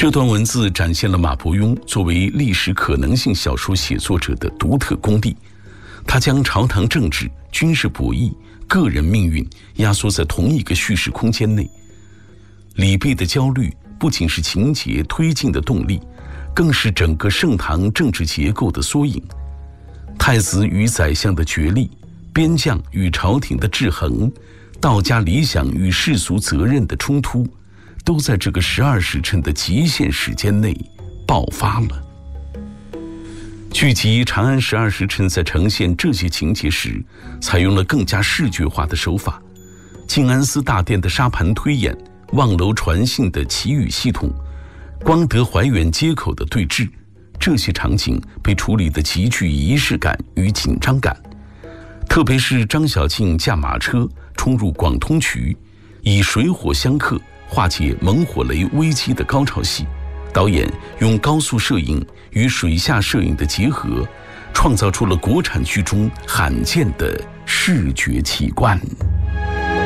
这段文字展现了马伯庸作为历史可能性小说写作者的独特功力。他将朝堂政治、军事博弈、个人命运压缩在同一个叙事空间内。李泌的焦虑不仅是情节推进的动力，更是整个盛唐政治结构的缩影。太子与宰相的角力，边将与朝廷的制衡，道家理想与世俗责任的冲突，都在这个12时辰的极限时间内爆发了。剧集《长安12时辰》在呈现这些情节时，采用了更加视觉化的手法。静安寺大殿的沙盘推演，望楼传信的祈雨系统，光德怀远街口的对峙，这些场景被处理得极具仪式感与紧张感。特别是张小敬驾马车冲入广通渠，以水火相克化解猛火雷危机的高潮戏，导演用高速摄影与水下摄影的结合，创造出了国产剧中罕见的视觉奇观。